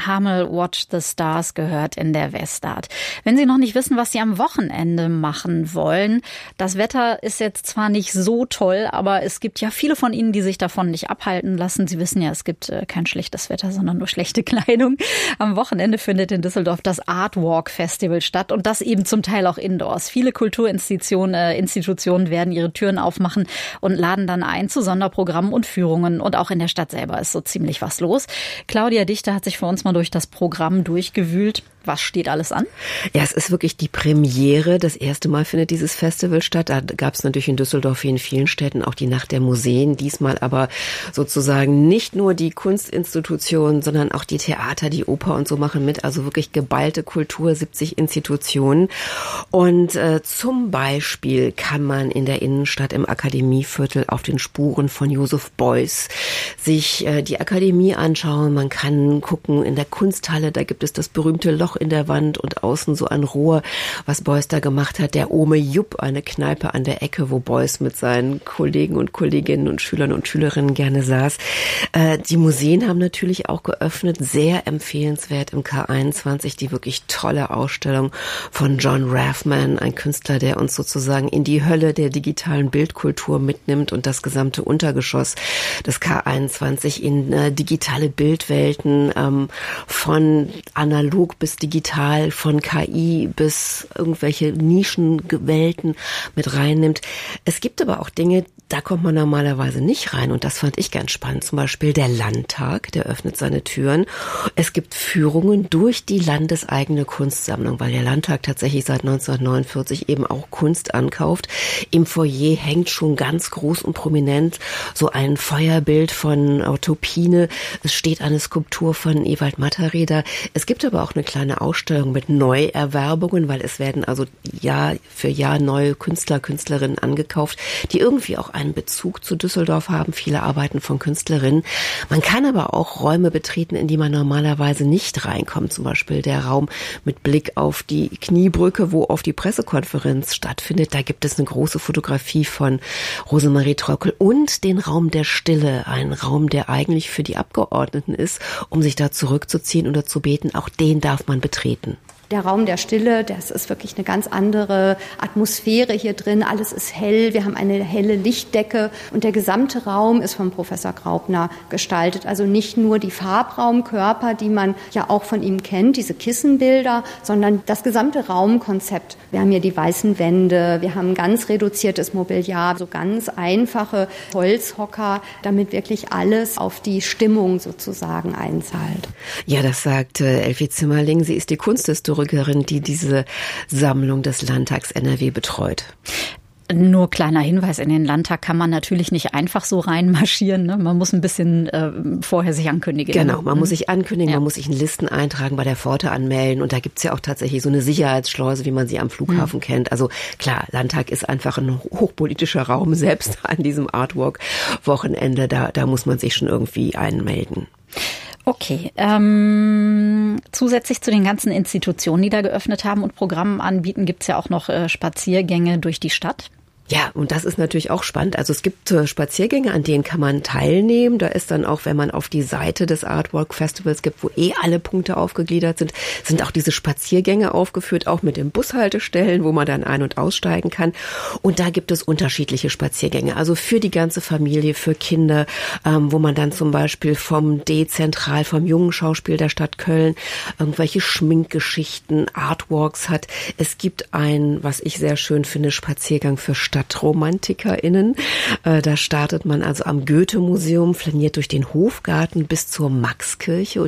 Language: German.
Hamel Watch the Stars gehört in der Westart. Wenn Sie noch nicht wissen, was Sie am Wochenende machen wollen, das Wetter ist jetzt zwar nicht so toll, aber es gibt ja viele von Ihnen, die sich davon nicht abhalten lassen. Sie wissen ja, es gibt kein schlechtes Wetter, sondern nur schlechte Kleidung. Am Wochenende findet in Düsseldorf das Art Walk Festival statt und das eben zum Teil auch indoors. Viele Kulturinstitutionen werden ihre Türen aufmachen und laden dann ein zu Sonderprogrammen und Führungen. Und auch in der Stadt selber ist so ziemlich was los. Claudia Dichter hat sich für uns mal durch das Programm durchgewühlt. Was steht alles an? Ja, es ist wirklich die Premiere. Das erste Mal findet dieses Festival statt. Da gab es natürlich in Düsseldorf wie in vielen Städten auch die Nacht der Museen. Diesmal aber sozusagen nicht nur die Kunstinstitutionen, sondern auch die Theater, die Oper und so machen mit. Also wirklich geballte Kultur, 70 Institutionen. Und zum Beispiel kann man in der Innenstadt im Akademieviertel auf den Spuren von Joseph Beuys sich die Akademie anschauen. Man kann gucken in der Kunsthalle, da gibt es das berühmte Loch in der Wand und außen so ein Rohr, was Beuys da gemacht hat. Der Ome Jupp, eine Kneipe an der Ecke, wo Beuys mit seinen Kollegen und Kolleginnen und Schülern und Schülerinnen gerne saß. Die Museen haben natürlich auch geöffnet, sehr empfehlenswert im K21, die wirklich tolle Ausstellung von John Rathman, ein Künstler, der uns sozusagen in die Hölle der digitalen Bildkultur mitnimmt und das gesamte Untergeschoss des K21 in digitale Bildwelten, von analog bis digital, von KI bis irgendwelche Nischenwelten mit reinnimmt. Es gibt aber auch Dinge, da kommt man normalerweise nicht rein und das fand ich ganz spannend. Zum Beispiel der Landtag, der öffnet seine Türen. Es gibt Führungen durch die landeseigene Kunstsammlung, weil der Landtag tatsächlich seit 1949 eben auch Kunst ankauft. Im Foyer hängt schon ganz groß und prominent so ein Feuerbild von Otto Piene. Es steht eine Skulptur von Ewald Mattereder. Es gibt aber auch eine kleine Ausstellung mit Neuerwerbungen, weil es werden also Jahr für Jahr neue Künstler, Künstlerinnen angekauft, die irgendwie auch einen Bezug zu Düsseldorf haben. Viele Arbeiten von Künstlerinnen. Man kann aber auch Räume betreten, in die man normalerweise nicht reinkommt. Zum Beispiel der Raum mit Blick auf die Kniebrücke, wo auf die Pressekonferenz stattfindet. Da gibt es eine große Fotografie von Rosemarie Tröckel und den Raum der Stille. Ein Raum, der eigentlich für die Abgeordneten ist, um sich da zurückzuziehen oder zu beten. Auch den darf man betreten. Der Raum der Stille, das ist wirklich eine ganz andere Atmosphäre hier drin. Alles ist hell, wir haben eine helle Lichtdecke und der gesamte Raum ist von Professor Graupner gestaltet. Also nicht nur die Farbraumkörper, die man ja auch von ihm kennt, diese Kissenbilder, sondern das gesamte Raumkonzept. Wir haben hier die weißen Wände, wir haben ganz reduziertes Mobiliar, so ganz einfache Holzhocker, damit wirklich alles auf die Stimmung sozusagen einzahlt. Ja, das sagt Elfie Zimmerling. Sie ist die Kunsthistorikerin, die diese Sammlung des Landtags NRW betreut. Nur kleiner Hinweis, in den Landtag kann man natürlich nicht einfach so reinmarschieren. Ne? Man muss ein bisschen vorher sich ankündigen. Genau, man muss sich ankündigen, man muss sich in Listen eintragen, bei der Pforte anmelden. Und da gibt's ja auch tatsächlich so eine Sicherheitsschleuse, wie man sie am Flughafen kennt. Also klar, Landtag ist einfach ein hochpolitischer Raum, selbst an diesem Artwalk-Wochenende. Da muss man sich schon irgendwie einmelden. Okay, zusätzlich zu den ganzen Institutionen, die da geöffnet haben und Programme anbieten, gibt's ja auch noch Spaziergänge durch die Stadt. Ja, und das ist natürlich auch spannend. Also es gibt Spaziergänge, an denen kann man teilnehmen. Da ist dann auch, wenn man auf die Seite des Artwalk Festivals gibt, wo alle Punkte aufgegliedert sind auch diese Spaziergänge aufgeführt, auch mit den Bushaltestellen, wo man dann ein- und aussteigen kann. Und da gibt es unterschiedliche Spaziergänge. Also für die ganze Familie, für Kinder, wo man dann zum Beispiel vom D-Zentral, vom Jungen Schauspiel der Stadt Köln, irgendwelche Schminkgeschichten, Artwalks hat. Es gibt einen, was ich sehr schön finde, Spaziergang für StadtromantikerInnen. Da startet man also am Goethe-Museum, flaniert durch den Hofgarten bis zur Maxkirche.